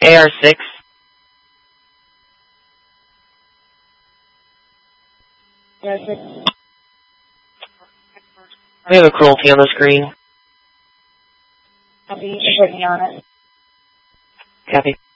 AR6. AR6. We have a cruelty on the screen. Copy. Just working on it. Copy.